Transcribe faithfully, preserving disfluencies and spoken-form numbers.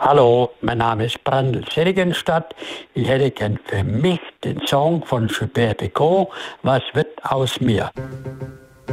Hallo, mein Name ist Brandl Seligenstadt. Ich hätte gern für mich den Song von Gilbert Bécaud, Was wird aus mir?